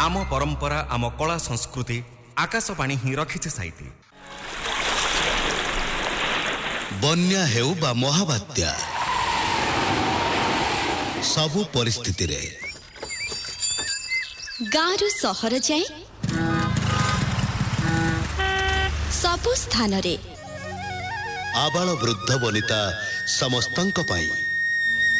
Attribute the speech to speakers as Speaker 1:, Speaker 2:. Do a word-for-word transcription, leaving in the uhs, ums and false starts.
Speaker 1: आम परंपरा आम कला संस्कृति आकाशवाणी ही रखिছে साइती।
Speaker 2: बन्या हेउ बा महाबात्या सबु परिस्थिति रे
Speaker 3: गाँव सहर जाए सबु स्थान रे
Speaker 2: आबाल वृद्ध वनिता समस्तंक पाई